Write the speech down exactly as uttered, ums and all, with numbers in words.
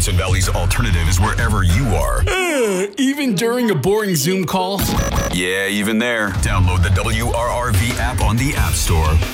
Hudson Valley's alternative is wherever you are. Uh, even during a boring Zoom call? Yeah, even there. Download the W R R V app on the App Store.